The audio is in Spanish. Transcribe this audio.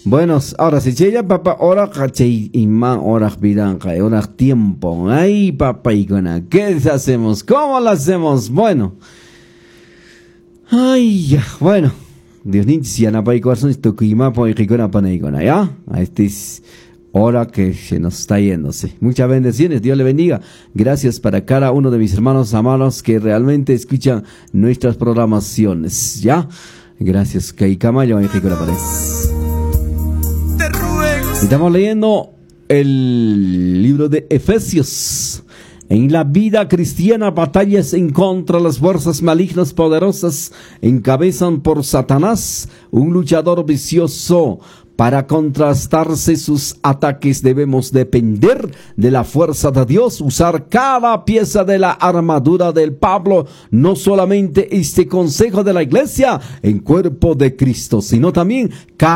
Bueno, ahora si chella papá, ahora cachai imán, ahora piranca, ahora tiempo. Ay, papá y cona, ¿qué hacemos? ¿Cómo lo hacemos? Bueno. Ay, ya, bueno. Dios ni si anapa y corazón tu quima po y ricona paneicona, ¿ya? A este es hora que se nos está yéndose. Muchas bendiciones, Dios le bendiga. Gracias para cada uno de mis hermanos amados que realmente escuchan nuestras programaciones, ¿ya? Gracias, Kaikamayo y ricona paneicona. Estamos leyendo el libro de Efesios. En la vida cristiana, batallas en contra de las fuerzas malignas poderosas encabezan por Satanás, un luchador vicioso. Para contrastarse sus ataques debemos depender de la fuerza de Dios, usar cada pieza de la armadura del Pablo, no solamente este consejo de la iglesia en cuerpo de Cristo, sino también cada